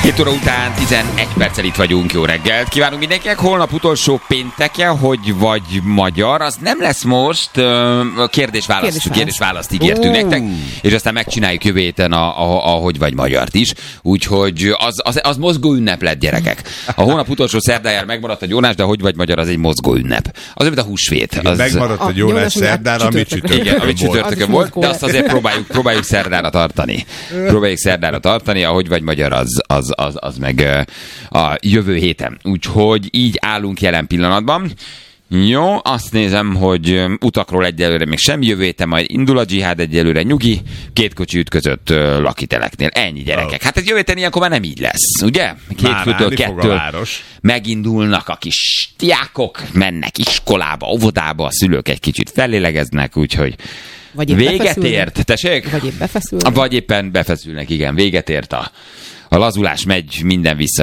7 óra után 11 perccel itt vagyunk, jó reggelt. Kívánunk mindenkinek, holnap utolsó pénteke, hogy vagy magyar, az nem lesz most, kérdés-választ ígértünk nektek, és aztán megcsináljuk jövő héten a hogy vagy magyart is, úgyhogy az mozgó ünnep lett, gyerekek. A hónap utolsó szerdájára megmaradt a gyónás, de a hogy vagy magyar az egy mozgó ünnep. Az, mint a húsvét. Az... Megmaradt a gyónás szerdára, amit csütörtökön volt, de azt azért próbáljuk szerdára tartani. A hogy vagy magyar az meg a jövő héten. Úgyhogy így állunk jelen pillanatban. Jó, azt nézem, hogy utakról egyelőre még sem, jövő héten majd indul a dzsihád, egyelőre nyugi, 2 kocsi ütközött lakiteleknél. Ennyi, gyerekek. Hát ez jövő héten ilyenkor már nem így lesz, ugye? 2-től megindulnak a kis diákok, mennek iskolába, óvodába, a szülők egy kicsit fellélegeznek, úgyhogy véget ért, tessék? Vagy éppen befeszülnek, igen, véget ért a lazulás, megy minden vissza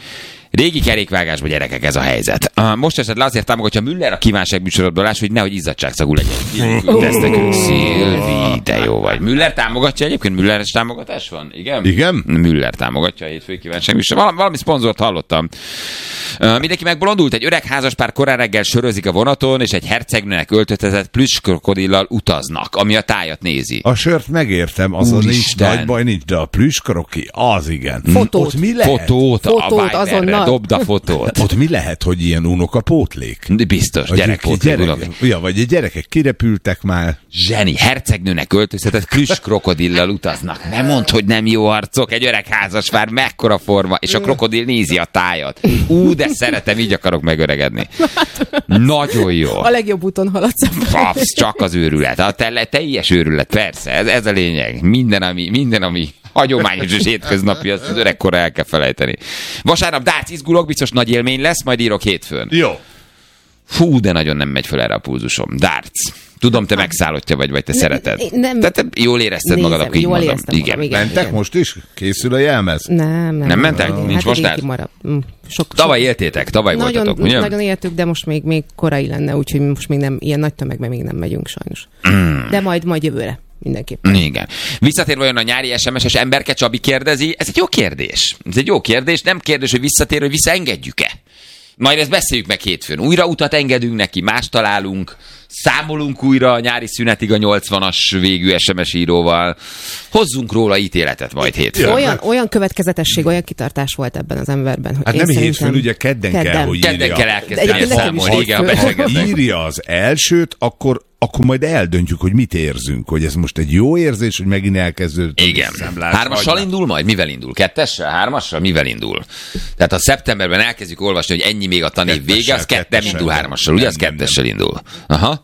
régi kerékvágásba, gyerekek, ez a helyzet. Most esetleg azért támogatja Müller a kívánság műsorodolás, hogy nehogy izzadságszagú legyen. Tesztek, Szilvi, de jó vagy. Müller támogatja egyébként? Mülleres támogatás van? Igen? Igen? Müller támogatja a hétfői kívánság műsor. Valami szponzort hallottam. Mindenki megbolondult, egy öreg házaspár korán reggel sörözik a vonaton, és egy hercegnőnek öltözetett plüsskrokodillal utaznak, ami a tájat nézi. A sört megértem, azon nincs nagy baj, nincs, de a plüsskroki, az igen. Fotót. Mi lehet? Fotót a Viberre, dobd a fotót. Ott mi lehet, hogy ilyen unokapótlék? Biztos, gyerekpótlék. Vagy a gyerekek kirepültek már. Zseni, hercegnőnek öltözetett plüsskrokodillal utaznak. Nem mondd, hogy nem jó arcok, egy öreg házaspár, mekkora forma, és a krokodil nézi a tájat. De szeretem, így akarok megöregedni. Nagyon jó. A legjobb úton haladsz. Csak az őrület. A teljes őrület, persze. Ez a lényeg. Minden, ami hagyományos és hétköznapi, azt az öregkorra el kell felejteni. Vasárnap dác izgulok, biztos nagy élmény lesz, majd írok hétfőn. Jó. Fú, de nagyon nem megy fel erre a pulzusom. Darts. Tudom, te megszállottja vagy te szereted. Nem. Tehát jól érezted magad, akkor így mondom. Igen. Mentek most is? Készül a jelmez? Nem mentek? Nincs most át? Tavaly éltétek, tavaly voltatok, ugye? Nagyon éltük, de most még korai lenne, úgyhogy most még nem, ilyen nagy tömegben még nem megyünk sajnos. De majd jövőre. Mindenképpen. Igen. Visszatér vajon a nyári SMS-es emberke, Csabi kérdezi, ez egy jó kérdés. Nem kérdés, hogy visszatér, hogy visszaengedjük-e. Majd ezt beszéljük meg hétfőn. Újra utat engedünk neki, más találunk, számolunk újra a nyári szünetig a 80-as végű SMS íróval. Hozzunk róla ítéletet majd hétfőn. Olyan következetesség, olyan kitartás volt ebben az emberben. Hogy hát nem hétfőn, ugye kedden kell, hogy írja. Kedden kell elkezdeni számolni. Írja az elsőt, akkor majd eldöntjük, hogy mit érzünk, hogy ez most egy jó érzés, hogy megint elkezdődött. Igen. 3-assal indul majd? Mivel indul? 2-essel? 3-assal? Mivel indul? Tehát ha szeptemberben elkezdjük olvasni, hogy ennyi még a tanév vége, az nem indul 3-assal, ugye? Az 2-essel indul. Aha.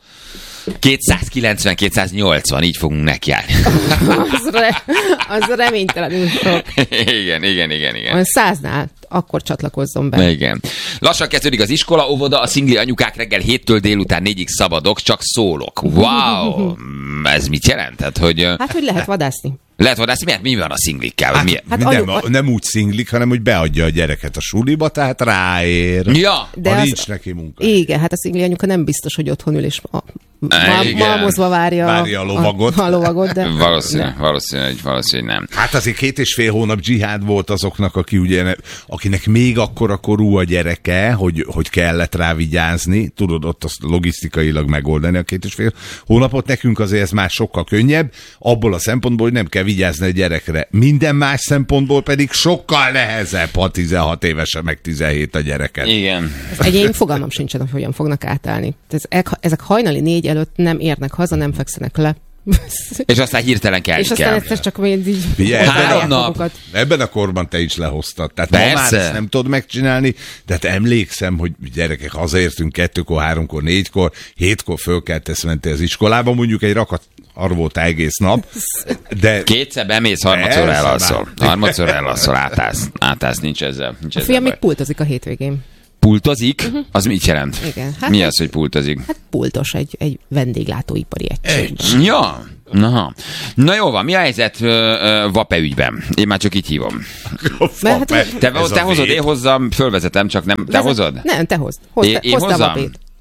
290-280, így fogunk nekiállni. Az reménytelenül sok. Igen. Olyan 100-nál akkor csatlakozzon be. Igen. Lassan kezdődik az iskola, óvoda, a szingli anyukák reggel 7-től délután 4-ig szabadok, csak szólok. Wow! Ez mit jelent? Hát, hogy lehet vadászni. Lehet vadászni? Mi van a szinglikkel? Nem úgy szinglik, hanem hogy beadja a gyereket a suliba, tehát ráér. Ja. De nincs neki munka. Igen, hát a szingli anyuka nem biztos, hogy otthon ül és malmozva várja a lovagot. De valószínűleg nem. Hát azért 2,5 hónap dzsihád volt azoknak, akinek még akkora korú a gyereke, hogy kellett rá vigyázni. Tudod, ott azt logisztikailag megoldani a 2,5 hónapot. Nekünk azért ez már sokkal könnyebb, abból a szempontból, hogy nem kell vigyázni a gyerekre. Minden más szempontból pedig sokkal nehezebb, ha 16 évesen, meg 17 a gyereket. Igen. Egyébként fogalmam sincsen, hogy hogyan fognak átállni. Ezek hajnali 4 előtt nem érnek haza, nem fekszenek le. És aztán hirtelen kell. És aztán egyszer csak így... Figyelj, ebben a korban te is lehoztad. Tehát ma már ezt nem tudod megcsinálni, de hát emlékszem, hogy gyerekek, hazaértünk 2-kor, 3-kor, 4-kor, 7-kor fölkeltesz, mentél az iskolába, mondjuk egy rakat arra volt egész nap, de... Kétszer bemész, harmadszor elalszol. Harmadszor elalszol, átász, nincs ezzel. A fiam még pultozik a hétvégén. Pultozik? Az mit jelent? Igen. Hát mi az, hogy pultozik? Hát pultos, egy vendéglátóipari egység. Ja. Na jó van, mi a helyzet Vape ügyben? Én már csak így hívom. Te hozod, én hozzam, fölvezetem, csak nem. Te hozod? Nem, te hozd. Én hozzam?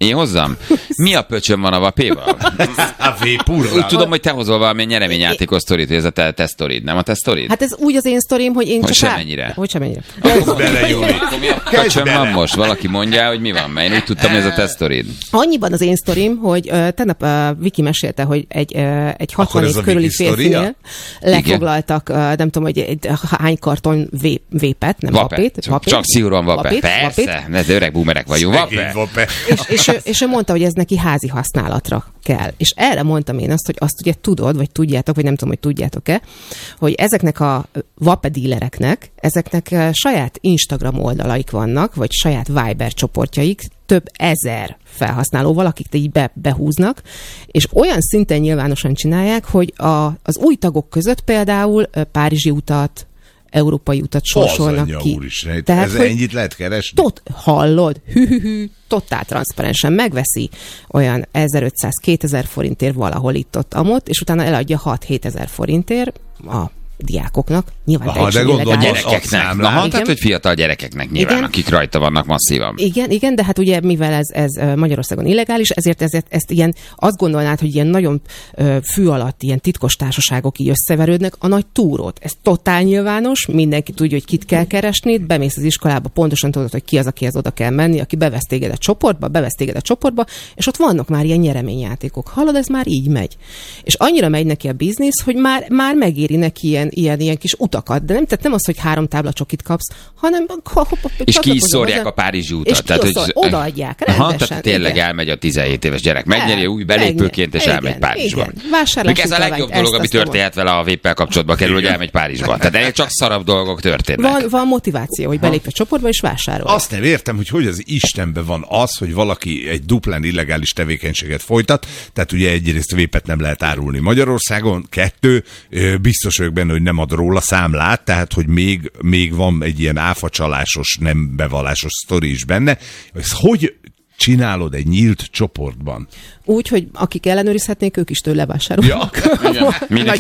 Én hozzam? Mi a pöcsön van a vapéval? A vépurral. Úgy tudom, hogy te hozol valami nyereményjátékos sztorit, hogy ez a te sztorid, nem a te sztorid? Hát ez úgy az én sztorim, hogy én hogy csak... semennyire. Hogy semennyire. Bele, Júli. Mi a pöcsön van most? Valaki mondja, hogy mi van, mert én úgy tudtam, hogy ez a te sztorid. Annyiban az én sztorim, hogy tegnap Viki mesélte, hogy egy 60 év körüli férfinél lefoglaltak, nem tudom, hogy egy hány karton vépet, nem vapét. Csak szigorúan vapet. Persze, ez öreg boomerek vagyunk. Vapet. És ő mondta, hogy ez neki házi használatra kell. És erre mondtam én azt, hogy azt ugye tudod, vagy tudjátok, vagy nem tudom, hogy tudjátok-e, hogy ezeknek a vapedílereknek, ezeknek saját Instagram oldalaik vannak, vagy saját Viber csoportjaik, több ezer felhasználóval, akik így behúznak, és olyan szinten nyilvánosan csinálják, hogy az új tagok között például párizsi utat, európai utat sorsolnak ki. Úristen, tehát, ez ennyit lehet keresni? Hallod? Totál transzparensen megveszi olyan 1500-2000 forintért valahol itt-ott amott, és utána eladja 6-7 ezer forintért a diákoknak, nyilván teljesen a gyerekeknek. Tehát, hogy fiatal gyerekeknek nyilván, igen, akik rajta vannak masszívan. Igen, de hát ugye mivel ez Magyarországon illegális, ezért ezt ilyen, azt gondolnád, hogy ilyen nagyon fű alatt ilyen titkos társaságok így összeverődnek, a nagy túrót. Ez totál nyilvános, mindenki tudja, hogy kit kell keresni, bemész az iskolába, pontosan tudod, hogy ki az, akihez oda kell menni, aki bevesz téged a csoportba, és ott vannak már ilyen nyereményjátékok. Hallod, ez már így megy. És annyira megy neki a biznisz, hogy már megéri neki ilyen kis utakat, de nem az, hogy 3 tábla csokit kapsz, hanem... És ki is szórják a párizsi utat. És tehát, odaadják, rendesen. Tehát tényleg igen. Elmegy a 17 éves gyerek, megnyeri új belépőként, és elmegy Párizsba. Ez a legjobb dolog, ami történhet vele a véppel kapcsolatba kerül, hogy elmegy Párizsba. Tehát ennél csak szarabb dolgok történnek. Van motiváció, hogy belép a csoportba és vásárol. Azt nem értem, hogy az Istenben van az, hogy valaki egy duplán illegális tevékenységet folytat, tehát ugye egyrészt vépet nem lehet árulni Magyarországon, 2, biztos vagyok benne, hogy nem ad róla számlát, tehát hogy még van egy ilyen áfacsalásos, nem bevallásos sztori is benne. Ez hogy csinálod egy nyílt csoportban? Úgy, hogy akik ellenőrizhetnék, ők is tőle vásárolnak. Ja.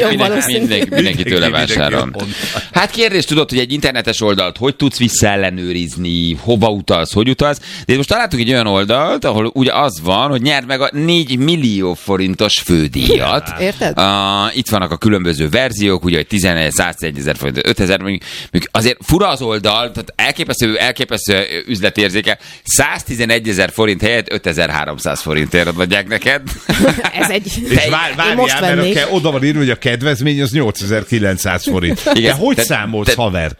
Mindenki tőle vásárol. Hát kérdés, tudod, hogy egy internetes oldalt hogy tudsz visszaellenőrizni, hova utalsz, hogy utalsz, de most találtuk egy olyan oldalt, ahol ugye az van, hogy nyerd meg a 4 millió forintos fődíjat. Érted? Itt vannak a különböző verziók, ugye, hogy 11, 101 ezer forint, 5000, mondjuk azért fura az oldal, tehát elképesztő üzletérzéke, 111 ezer forint helyett 5300 forintért adják neked. Ez egy... És várjál, mert oda van írva, hogy a kedvezmény az 8900 forint. Igen, de hogy számolsz, haver?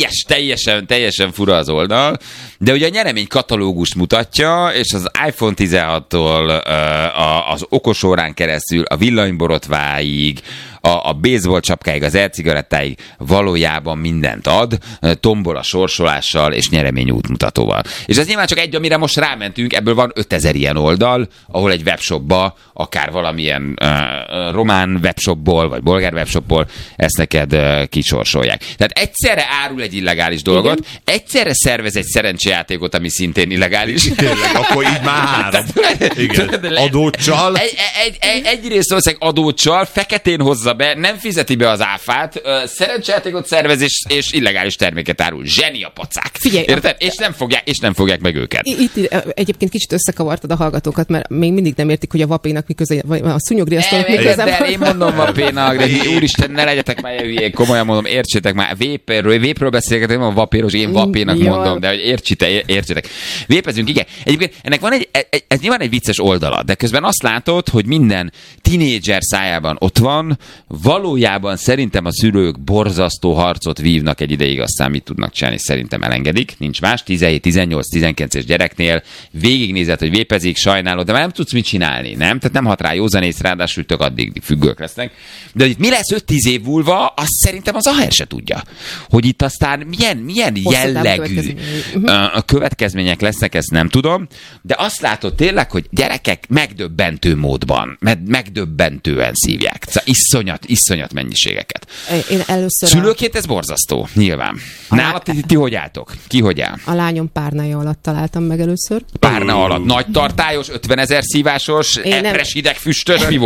Teljesen fura az oldal, de ugye a nyeremény katalógust mutatja, és az iPhone 16-tól az okosórán keresztül a villanyborotváig, a baseball csapkáig, az e-cigarettáig valójában mindent ad, tombol a sorsolással és nyeremény útmutatóval. És ez nyilván csak egy, amire most rámentünk, ebből van 5000 ilyen oldal, ahol egy webshopba, akár valamilyen román webshopból, vagy bolgár webshopból ezt neked kisorsolják. Tehát egyszerre árul egy illegális dolgot, igen, egyszerre szervez egy szerencsejátékot, ami szintén illegális. Tényleg, akkor így már 3. Igen. Adóccsal. Egyrészt valószínűleg adóccsal, feketén hozza be, nem fizeti be az áfát, szerencsejátékot szervez és illegális terméket árul. Zseni a pacák. Figyelj, érted? És nem fogják meg őket. Itt egyébként kicsit összekavartad a hallgatókat, mert még mindig nem értik, hogy a vapénak mi köze, vagy a szúnyogriasztónak mi köze. De én mondom vapénak, de úristen, ne legyetek már hülyék, komolyan mondom, értsétek már, vépről beszélgetek, nem a vapéros, én vapénak mondom, de hogy értsétek. Vépezünk, igen. Egyébként ennek van ez nyilván egy vicces oldala, de közben azt látod, hogy minden tinédzser szájában ott van, valójában szerintem a szülők borzasztó harcot vívnak egy ideig, aztán mit tudnak csinálni, szerintem elengedik, nincs más, 17, 18, 19-es gyereknél végignézed, hogy vépezik, sajnálod, de már nem tudsz mit csinálni, nem? Tehát nem hat rá józanész, ráadásul tök addig függők lesznek. De hogy itt mi lesz 5-10 év múlva, azt szerintem az AHR se tudja. Hogy itt aztán milyen jellegű következmények lesznek, ezt nem tudom, de azt látod tényleg, hogy gyerekek megdöbbentő módban, megdöbbentően szívják. Iszonyat mennyiségeket. Én először szülőként ez borzasztó, nyilván. Ti hogy álltok? Ki hogy áll? A lányom párnája alatt találtam meg először. Párna alatt. Nagy tartályos, 50 000 szívásos, epres hidegfüstös, mi volt?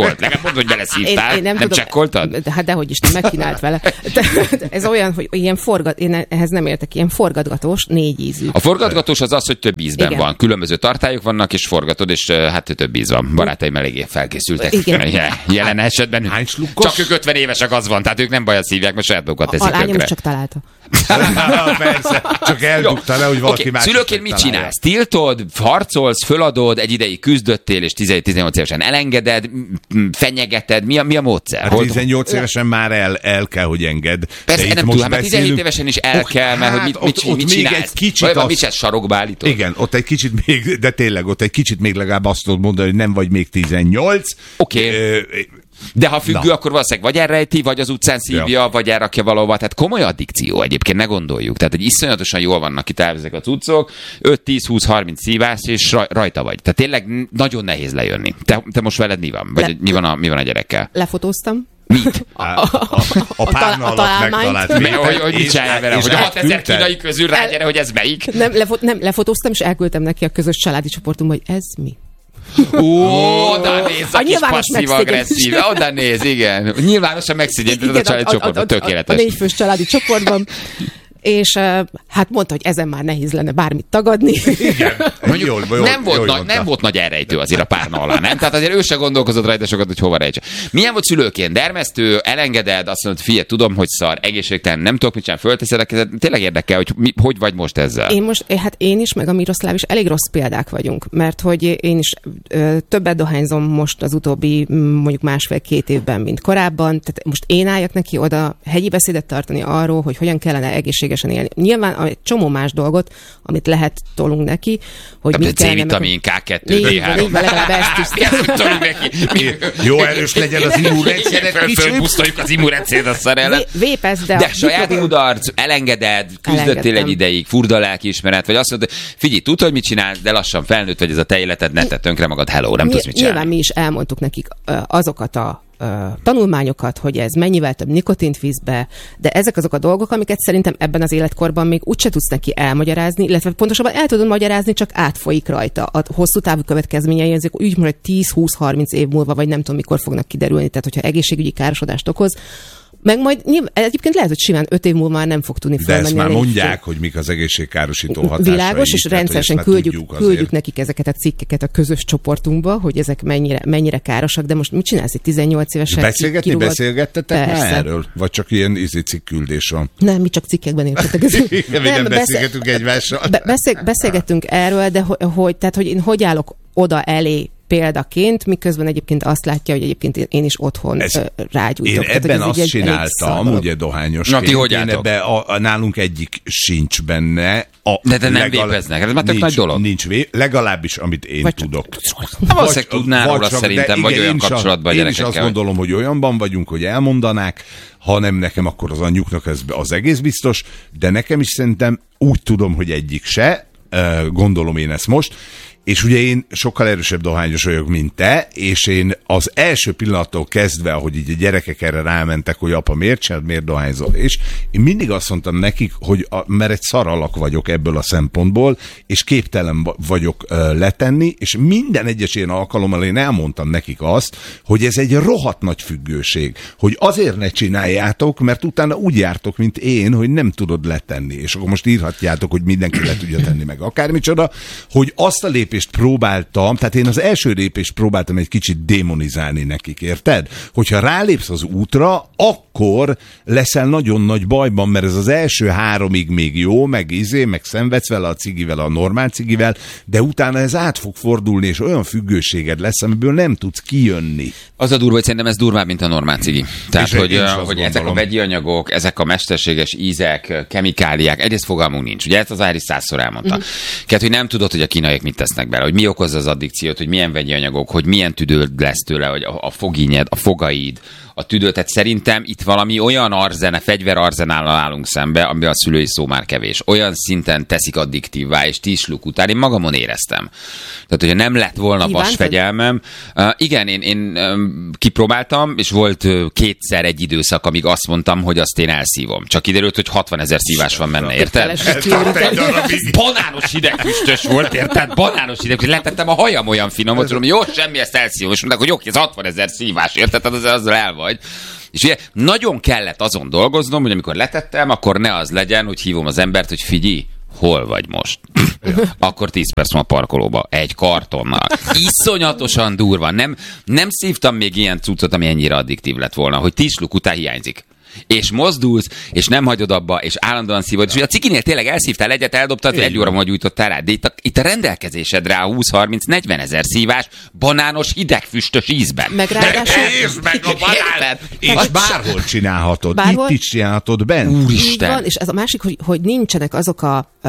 látod, hogy beleszívtál? Én nem csekkoltad? Hát dehogy is, nem megkínált vele. Ez olyan, hogy ilyen én ehhez nem értek, ilyen forgatgatós, 4 ízű. A forgatgatós az, hogy több ízben van. Különböző tartályok vannak, és forgatod, és hát több íz van. Barátaim eléggé felkészültek. Jelen esetben. Hány slukkos? Csak ők 50 évesek, az van, tehát ők nem bajat szívják, mert saját magukat teszik tökre. A lányom is csak találta. Persze, csak eldugta le, hogy valaki más. Szülőként mit csinálsz? Tiltod, harcolsz, föladod, egy ideig küzdöttél, és 17-18 évesen elengeded, fenyegeted, mi a módszer? Hát 18 évesen már el kell, hogy engedd. Persze, nem tudom, hát 17 évesen is el kell, mert hogy mit csinálsz? Vagy mit csinálsz, sarokba állítod? Igen, ott egy kicsit még, de tényleg ott egy kicsit még legalább azt tudod mondani, hogy nem vagy még 18. Oké. De ha függő, akkor valószínűleg vagy elrejti, vagy az utcán szívja, vagy elrakja valahova. Tehát komoly addikció egyébként, ne gondoljuk. Tehát, hogy iszonyatosan jól vannak itt ezek a cuccok, 5-10-20-30 szívás, és rajta vagy. Tehát tényleg nagyon nehéz lejönni. Te most veled mi van? Vagy mi van a gyerekkel? Lefotóztam. Mit? A párna alatt megtalált. Hogy mit csinálja vele? Hogy a 6000 kínai közül rágyere, hogy ez melyik? Nem, lefotóztam, és elküldtem neki a közös családi csoportunkba, hogy ez mi? Oda néz a kis passzív-agresszív. Oda néz, igen. Nyilvánosan megszégyented a családi csoportban. Tökéletes. A 4 fős családi csoportban. És hát mondta, hogy ezen már nehéz lenne bármit tagadni. Igen. Nem volt nagy elrejtő azért a párna alá, nem? Tehát azért ő se gondolkozott rajta sokat, hogy hova rejtse. Milyen volt szülőként? Dermesztő, elengeded, azt mondod, figyelj, tudom, hogy szar, egészségtelen, nem tudok mit csinálni, fölteszed a kezed. Tényleg érdekel, hogy vagy most ezzel? Én is, meg a Miroszláv is elég rossz példák vagyunk, mert hogy én is többet dohányzom most az utóbbi mondjuk 1,5-2 évben, mint korábban. Tehát most én álljak neki oda hegyi beszédet tartani arról, hogy hogyan kellene egészségesen élni. Nyilván egy csomó más dolgot, amit lehet tolunk neki, hogy mit kellene... C-vitamin, K2, D3. Legalább ezt is. Jó erős legyen az immunrendszeret. Fölpusztoljuk az immunrendszeret a szar ellen. Vépesz, de saját kudarc, elengeded, küzdöttél egy ideig, furda lelkiismeret, vagy azt mondod, figyelj, tudod, hogy mit csinálsz, de lassan felnőtt vagy, ez a te életed, ne tedd tönkre magad, hello, nem tudsz mit csinálni. Nyilván mi is elmondtuk nekik azokat a tanulmányokat, hogy ez mennyivel több nikotint visz be, de ezek azok a dolgok, amiket szerintem ebben az életkorban még úgyse tudsz neki elmagyarázni, illetve pontosabban el tudod magyarázni, csak átfolyik rajta. A hosszú távú következményei ezek úgy mondja, hogy 10-20-30 év múlva, vagy nem tudom mikor fognak kiderülni, tehát hogyha egészségügyi károsodást okoz, meg majd egyébként lehet, hogy simán 5 év múlva már nem fog tudni felmenni. De ezt már mondják, hogy mik az egészségkárosító hatásai. Világos, és rendszeresen küldjük nekik ezeket a cikkeket a közös csoportunkba, hogy ezek mennyire károsak, de most mit csinálsz egy 18 évesen? Beszélgettetek már erről? Vagy csak ilyen cikkküldés van? Nem, mi csak cikkekben értetek. Nem beszélgetünk egymással. Beszélgettünk erről, de hogy én hogy állok oda elé példaként, miközben egyébként azt látja, hogy egyébként én is otthon rágyújtok. Én ebben azt csináltam, ugye dohányosként. Ti hogy álltok? Nálunk egyik sincs benne. De nem vépeznek, ez már tök nagy dolog. Nincs legalábbis, amit én tudok. Valószínűleg tudnál róla szerintem, vagy olyan kapcsolatban a gyerekekkel. Én is azt gondolom, hogy olyanban vagyunk, hogy elmondanák, ha nem nekem, akkor az anyjuknak ez az egész biztos, de nekem is szerintem úgy tudom, hogy egyik se, gondolom én ezt most, és ugye én sokkal erősebb dohányos vagyok, mint te, és én az első pillanattól kezdve, ahogy így a gyerekek erre rámentek, hogy apa, miért dohányzol? És én mindig azt mondtam nekik, hogy mert egy szaralak vagyok ebből a szempontból, és képtelen vagyok letenni, és minden egyes ilyen alkalommal én elmondtam nekik azt, hogy ez egy rohadt nagy függőség, hogy azért ne csináljátok, mert utána úgy jártok, mint én, hogy nem tudod letenni. És akkor most írhatjátok, hogy mindenki le tudja tenni meg akármicsoda, hogy azt a lépést próbáltam, tehát én az első lépést próbáltam egy kicsit démonizálni nekik, érted? Hogyha rálépsz az útra, akkor leszel nagyon nagy bajban, mert ez az első 3-ig még jó, meg szenvedsz vele a cigivel, a normál cigivel, de utána ez át fog fordulni, és olyan függőséged lesz, amiből nem tudsz kijönni. Az a durva, hogy szerintem ez durvább, mint a normál cigi. Tehát, hogy ezek a vegyi anyagok, ezek a mesterséges ízek, kemikáliák, egyrészt fogalmunk nincs. Ugye ezt az Áris 100-szor elmondta. Hogy nem tudod, hogy a kínaiak mit tesznek bele, hogy mi okozza az addikciót, hogy milyen vegyi anyagok, hogy milyen tüdőd lesz tőle, hogy a fogínyed, a fogaid, a tüdő. Tehát szerintem itt valami olyan fegyverarzenállal állunk szembe, amiben a szülői szó már kevés. Olyan szinten teszik addiktívvá, és 10 sluk után én magamon éreztem. Tehát, hogyha nem lett volna vasfegyelmem, igen, én kipróbáltam, és volt 2-szer egy időszak, amíg azt mondtam, hogy azt én elszívom. Csak kiderült, hogy 60 000 szívás van benne, érted? Banános hidegfüstös volt, érted? banános hideg, letettem a hajam olyan finom, hogy tudom, jó, semmi ezt elszívom, és mondták, hogy oké, ez 60 000 szívás, érted? Tehát azzal el vagy. És ugye nagyon kellett azon dolgoznom, hogy amikor letettem, akkor ne az legyen, hogy hívom az embert, hogy figyelj, hol vagy most? Akkor 10 perc van a parkolóba, egy kartonnal. Iszonyatosan durva. Nem szívtam még ilyen cuccot, ami ennyire addiktív lett volna, hogy tisluk után hiányzik. És mozdulsz, és nem hagyod abba, és állandóan szívod. És a cikinél tényleg elszívtál egyet, eldobtad, hogy 1 óra múlva gyújtottál rá. De itt a rendelkezésedre a 20-30-40 ezer szívás banános hidegfüstös ízben. Meg ráadásul... meg a banán! És bárhol csinálhatod. Bárhol? Itt is csinálhatod bent. Úristen! Van, és ez a másik, hogy nincsenek azok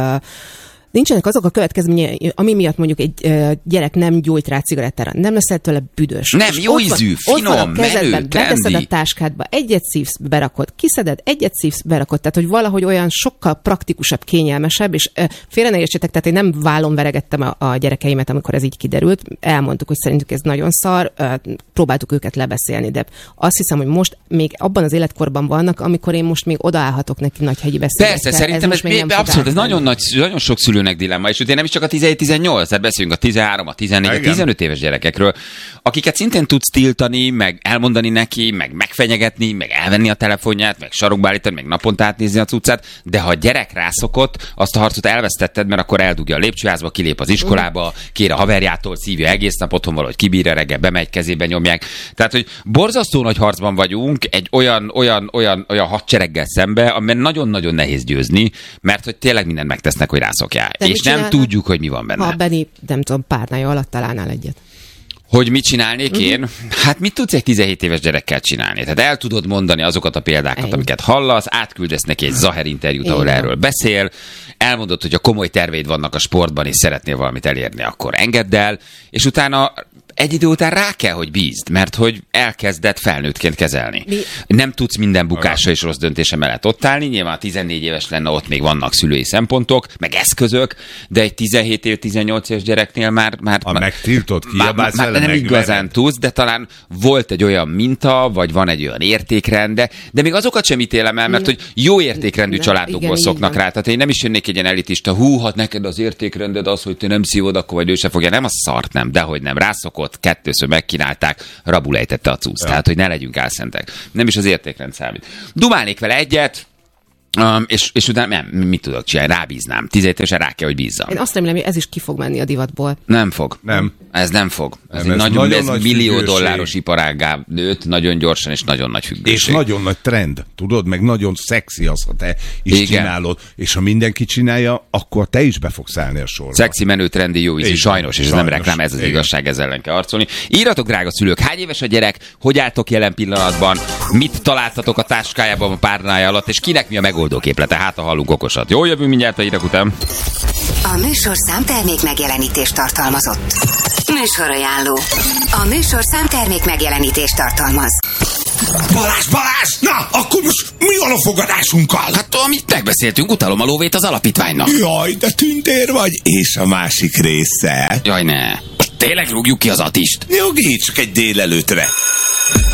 a következményei, ami miatt mondjuk egy gyerek nem gyújt rá cigarettára, nem leszel tőle büdös. Nem, jó ízű, finom, menő, beteszed a táskádba, egyet szívsz, berakod, kiszeded, egyet szívsz, berakod, tehát hogy valahogy olyan sokkal praktikusabb, kényelmesebb, és félre ne értsétek, tehát én nem vállon veregettem a gyerekeimet, amikor ez így kiderült, elmondtuk, hogy szerintük ez nagyon szar, próbáltuk őket lebeszélni, de azt hiszem, hogy most még abban az életkorban vannak, amikor én most még odaállhatok neki Nagyhegyi beszélgetésre. Persze, szerintem ez abszolút, ez nagyon sok szülőnek dilemma, és ugye nem is csak a 17-18, tehát beszélünk a 13, a 14, a 15 éves gyerekekről, akiket szintén tudsz tiltani, meg elmondani neki, meg megfenyegetni, meg elvenni a telefonját, meg sarokba állítani, meg naponta átnézni a cuccát, de ha a gyerek rászokott, azt a harcot elvesztetted, mert akkor eldugja a lépcsőházba, kilép az iskolába, kér a haverjától, szívja egész nap otthon valahogy kibírja reggel, bemegy, kezébe nyomják. Tehát, hogy borzasztó nagy harcban vagyunk egy olyan hadsereggel szembe, amiben nagyon-nagyon nehéz győzni, mert hogy tényleg mindent megtesznek, hogy rászokják. És nem tudjuk, hogy mi van benne. Ha Benni, nem tudom, párnája alatt találnál egyet. Hogy mit csinálnék én? Hát mit tudsz egy 17 éves gyerekkel csinálni? Tehát el tudod mondani azokat a példákat, amiket hallasz, átküldesz neki egy Zaher interjút, ahol erről beszél, elmondod, hogy a komoly terveid vannak a sportban, és szeretnél valamit elérni, akkor engedd el, és utána egy idő után rá kell, hogy bízd, mert hogy elkezded felnőttként kezelni. Nem tudsz minden bukásra és rossz döntése mellett ott állni, nyilván 14 éves lenne, ott még vannak szülői szempontok, meg eszközök, de egy 17 év, 18 éves gyereknél már megtiltott, kiabálsz vele, nem igazán tudsz, de talán volt egy olyan minta, vagy van egy olyan értékrend, de még azokat sem ítélem el, mert hogy jó értékrendű családokból szoknak rá. Tehát én nem is jönnék egy ilyen elitista, hát neked az értékrended az, hogy te nem szívod, akkor vagy ő se fogja. Nem, a szart nem, dehogy nem. Rászokott, kettőször megkínálták, rabul ejtette a cucc. Tehát, hogy ne legyünk álszentek. Nem is az értékrend számít. Dumálnék vele egyet, és utána nem, mit tudok csinálni? Rábíznám. 17 évesen rá kell, hogy bízzam. Én azt remélem, hogy ez is ki fog menni a divatból. Nem fog. Nem. Ez nem fog. Ez nem, egy nagyon nagy millió dolláros iparággá nőtt, nagyon gyorsan, és nagyon nagy függőség. És nagyon nagy trend, tudod? Meg nagyon szexi az, ha te is csinálod. És ha mindenki csinálja, akkor te is be fogsz állni a sorba. Szexi, menő, trendi, jó ízű, sajnos, és ez nem reklám, ez az igazság, ezzel ellen kell harcolni. Írjatok, drága szülők, hány éves a gyerek, hogy álltok jelen pillanatban, mit találtatok a táskájában a párnája alatt, és kinek mi a megoldó képlete? Hát a hallunk okosat. Jó, jövünk mindjárt a hírek után. A műsor számtermék megjelenítést tartalmazott. Műsorajánló. A műsor számtermék megjelenítést tartalmaz. Balázs! Na, akkor most mi van a fogadásunkkal? Hát amit megbeszéltünk, utalom a lóvét az alapítványnak. Jaj, de tündér vagy, és a másik része. Jaj, ne. Most tényleg rúgjuk ki az Attist? Nyugi, csak egy délelőtre.